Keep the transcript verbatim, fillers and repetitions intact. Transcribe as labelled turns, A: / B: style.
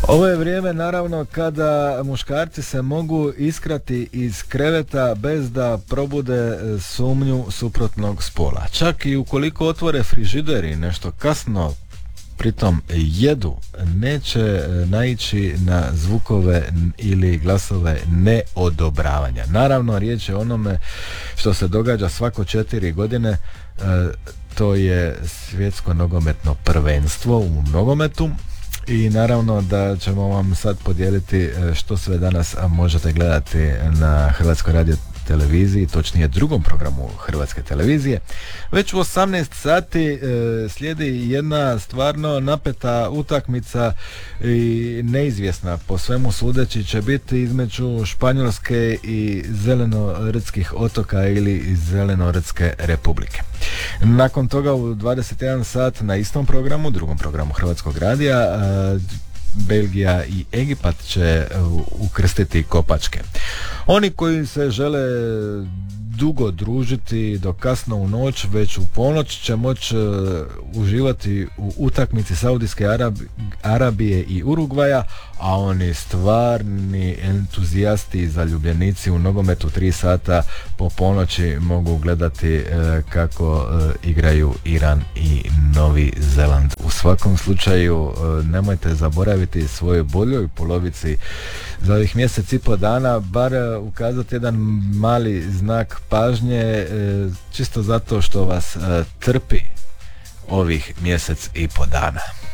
A: Ovo je vrijeme naravno kada muškarci se mogu iskrati iz kreveta bez da probude sumnju suprotnog spola. Čak i ukoliko otvore frižider i nešto kasno pritom jedu, neće naići na zvukove ili glasove neodobravanja. Naravno, riječ je o onome što se događa svako četiri godine, to je svjetsko nogometno prvenstvo u nogometu. I naravno da ćemo vam sad podijeliti što sve danas možete gledati na Hrvatskoj radio televiziji, točnije drugom programu Hrvatske televizije. Već u osamnaest sati e, slijedi jedna stvarno napeta utakmica i neizvjesna po svemu sudeći će biti između Španjolske i Zelenorodskih otoka ili Zelenorodske republike. Nakon toga u dvadeset jedan sat na istom programu, drugom programu Hrvatskog radija, e, Belgija i Egipat će ukrstiti kopačke. Oni koji se žele dugo družiti do kasno u noć, već u ponoć će moći uh, uživati u utakmici Saudijske Arabi- Arabije i Urugvaja, a oni stvarni entuzijasti i zaljubljenici u nogometu tri sata po ponoći mogu gledati uh, kako uh, igraju Iran i Novi Zeland. U svakom slučaju uh, nemojte zaboraviti svojoj boljoj polovici za ovih mjesec i po dana bar uh, ukazati jedan mali znak pažnje, čisto zato što vas trpi ovih mjesec i po dana.